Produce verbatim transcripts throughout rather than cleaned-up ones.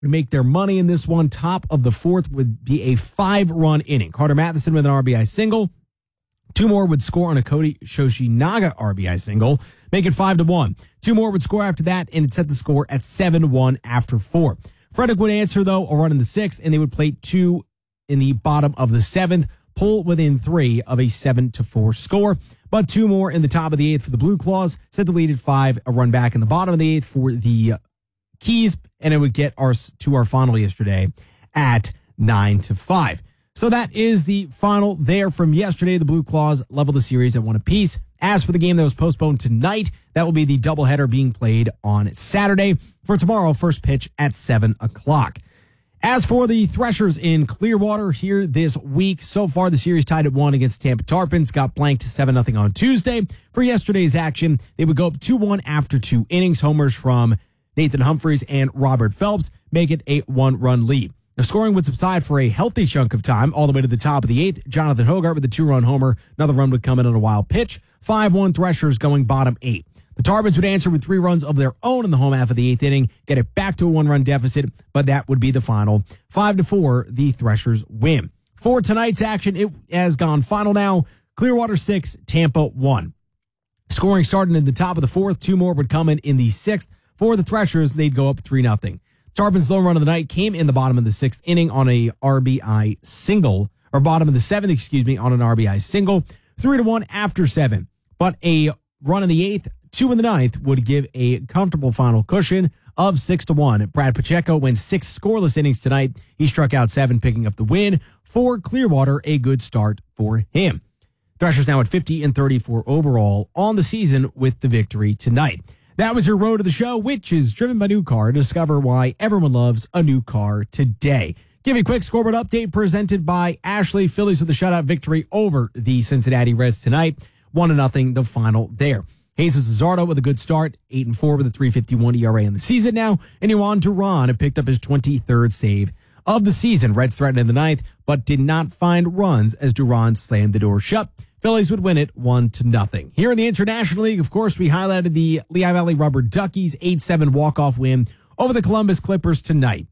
would make their money in this one. Top of the fourth would be a five-run inning. Carter Matheson with an R B I single. Two more would score on a Cody Shoshinaga R B I single, make it five to one. Two more would score after that, and it set the score at seven one after four. Frederick would answer, though, a run in the sixth, and they would play two in the bottom of the seventh, pull within three of a seven to four score. But two more in the top of the eighth for the Blue Claws, set the lead at five, a run back in the bottom of the eighth for the Keys, and it would get us to our final yesterday at nine to five. So that is the final there from yesterday. The Blue Claws leveled the series at one apiece. As for the game that was postponed tonight, that will be the doubleheader being played on Saturday. For tomorrow, first pitch at seven o'clock. As for the Threshers in Clearwater here this week, so far the series tied at one against Tampa Tarpons, got blanked seven nothing on Tuesday. For yesterday's action, they would go up two one after two innings. Homers from Nathan Humphreys and Robert Phelps make it a one-run lead. The scoring would subside for a healthy chunk of time, all the way to the top of the eighth. Jonathan Hogarth with a two-run homer. Another run would come in on a wild pitch. five one Threshers going bottom eight. The Tarpons would answer with three runs of their own in the home half of the eighth inning, get it back to a one-run deficit, but that would be the final. five to four, the Threshers win. For tonight's action, it has gone final now. Clearwater six, Tampa one. Scoring starting in the top of the fourth. Two more would come in in the sixth. For the Threshers, they'd go up three nothing. Tarpons' lone run of the night came in the bottom of the sixth inning on a R B I single, or bottom of the seventh, excuse me, on an R B I single. Three to one after seven. But a run in the eighth, two in the ninth would give a comfortable final cushion of six to one. Brad Pacheco went six scoreless innings tonight. He struck out seven, picking up the win. For Clearwater, a good start for him. Threshers now at fifty and thirty-four overall on the season with the victory tonight. That was your road to the show, which is driven by New Car. Discover why everyone loves a new car today. Give you a quick scoreboard update presented by Ashley. Phillies with a shutout victory over the Cincinnati Reds tonight. One to nothing, the final there. Jesus Luzardo with a good start, eight and four with a three fifty-one E R A in the season now. And Juan Duran had picked up his twenty-third save of the season. Reds threatened in the ninth, but did not find runs as Duran slammed the door shut. Phillies would win it one to nothing. Here in the International League, of course, we highlighted the Lehigh Valley Rubber Duckies eight seven walk-off win over the Columbus Clippers tonight.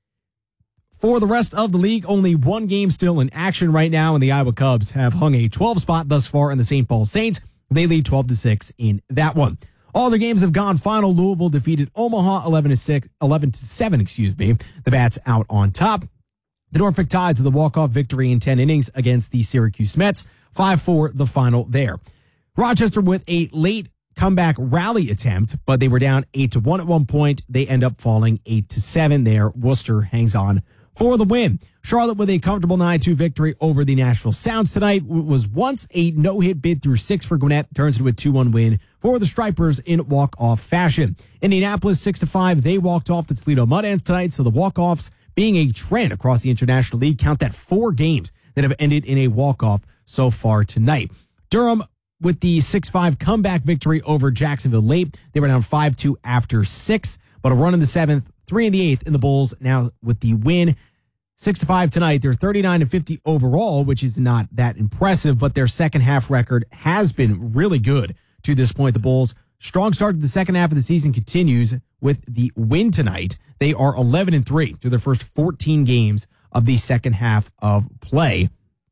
For the rest of the league, only one game still in action right now, and the Iowa Cubs have hung a twelve spot thus far in the Saint Paul Saints. They lead twelve to six in that one. All their games have gone final. Louisville defeated Omaha eleven to six, eleven to seven, excuse me. The Bats out on top. The Norfolk Tides with a walk-off victory in ten innings against the Syracuse Mets. five four the final there. Rochester with a late comeback rally attempt, but they were down eight to one at one point. They end up falling eight to seven there. Worcester hangs on for the win. Charlotte with a comfortable nine two victory over the Nashville Sounds tonight. It was once a no-hit bid through six for Gwinnett. Turns into a two one win for the Stripers in walk-off fashion. Indianapolis six to five. They walked off the Toledo Mud Ants tonight, so the walk-offs being a trend across the International League. Count that four games that have ended in a walk-off so far tonight. Durham with the six five comeback victory over Jacksonville late. They were down five two after six, but a run in the seventh, three in the eighth, and the Bulls now with the win. six to five tonight. They're thirty-nine and fifty overall, which is not that impressive, but their second half record has been really good to this point. The Bulls' strong start to the second half of the season continues with the win tonight. They are eleven and three through their first fourteen games of the second half of play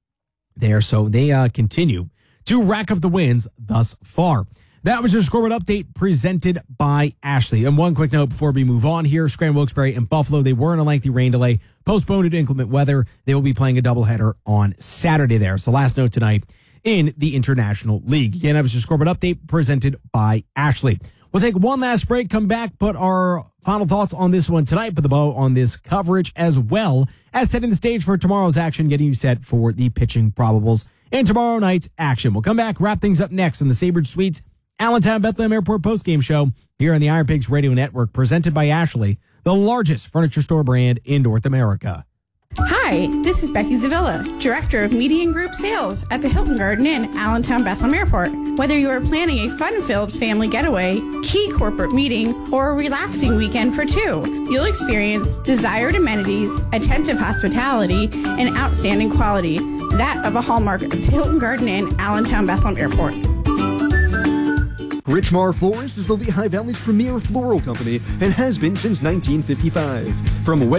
there. So they uh, continue to rack up the wins thus far. That was your scoreboard update presented by Ashley. And one quick note before we move on here, Scranton, Wilkes-Barre, and Buffalo, they were in a lengthy rain delay, postponed due to inclement weather. They will be playing a doubleheader on Saturday there. So last note tonight in the International League. Again, that was your scoreboard update presented by Ashley. We'll take one last break, come back, put our final thoughts on this one tonight, put the bow on this coverage, as well as setting the stage for tomorrow's action, getting you set for the pitching probables and tomorrow night's action. We'll come back, wrap things up next on the Sabres Suites Allentown Bethlehem Airport postgame show here on the Iron Pigs Radio Network, presented by Ashley, the largest furniture store brand in North America. Hi, this is Becky Zavilla, Director of Media and Group Sales at the Hilton Garden Inn, Allentown Bethlehem Airport. Whether you are planning a fun-filled family getaway, key corporate meeting, or a relaxing weekend for two, you'll experience desired amenities, attentive hospitality, and outstanding quality, that of a hallmark of the Hilton Garden Inn, Allentown Bethlehem Airport. Richmar Florist is the Lehigh Valley's premier floral company and has been since nineteen fifty-five. From